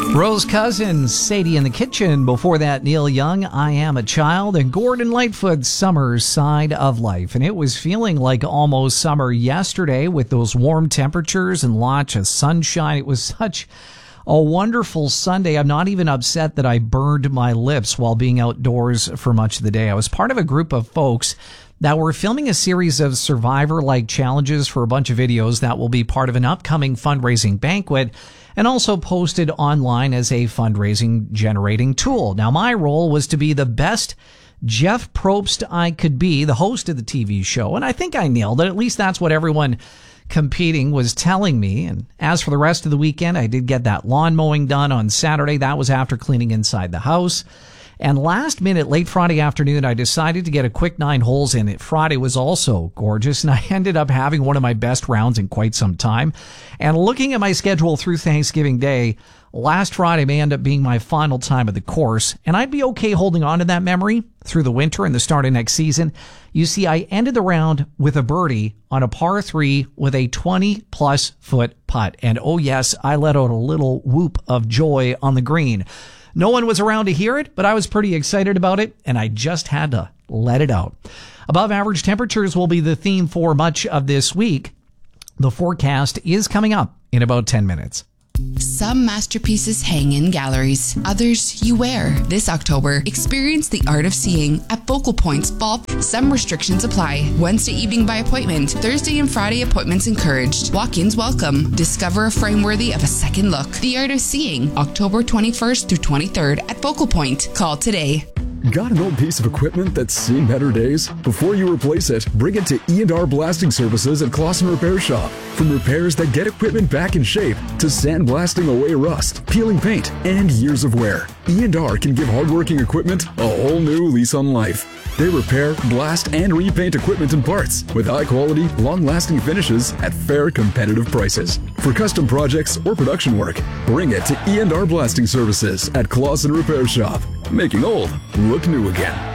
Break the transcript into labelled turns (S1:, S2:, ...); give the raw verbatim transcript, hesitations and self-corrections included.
S1: Rose Cousins, Sadie in the Kitchen. Before that, Neil Young, I Am a Child, and Gordon Lightfoot's Summer Side of Life. And it was feeling like almost summer yesterday with those warm temperatures and lots of sunshine. It was such a wonderful Sunday. I'm not even upset that I burned my lips while being outdoors for much of the day. I was part of a group of folks that were filming a series of Survivor-like challenges for a bunch of videos that will be part of an upcoming fundraising banquet and also posted online as a fundraising generating tool. Now, my role was to be the best Jeff Probst I could be, the host of the T V show, and I think I nailed it. At least that's what everyone competing was telling me. And as for the rest of the weekend, I did get that lawn mowing done on Saturday. That was after cleaning inside the house. And last minute, late Friday afternoon, I decided to get a quick nine holes in it. Friday was also gorgeous, and I ended up having one of my best rounds in quite some time. And looking at my schedule through Thanksgiving Day, last Friday may end up being my final time of the course, and I'd be okay holding on to that memory through the winter and the start of next season. You see, I ended the round with a birdie on a par three with a twenty-plus foot putt. And oh yes, I let out a little whoop of joy on the green. No one was around to hear it, but I was pretty excited about it, and I just had to let it out. Above average temperatures will be the theme for much of this week. The forecast is coming up in about ten minutes.
S2: Some masterpieces hang in galleries. Others you wear. This October, experience the art of seeing at Focal Point's Fall. Some restrictions apply. Wednesday evening by appointment. Thursday and Friday appointments encouraged. Walk-ins welcome. Discover a frame worthy of a second look. The art of seeing. October twenty-first through twenty-third at Focal Point. Call today.
S3: Got an old piece of equipment that's seen better days? Before you replace it, bring it to E and R Blasting Services at Clausen Repair Shop. From repairs that get equipment back in shape to sandblasting away rust, peeling paint, and years of wear, E and R can give hardworking equipment a whole new lease on life. They repair, blast, and repaint equipment and parts with high-quality, long-lasting finishes at fair, competitive prices. For custom projects or production work, bring it to E and R Blasting Services at Clausen Repair Shop, making old look new again.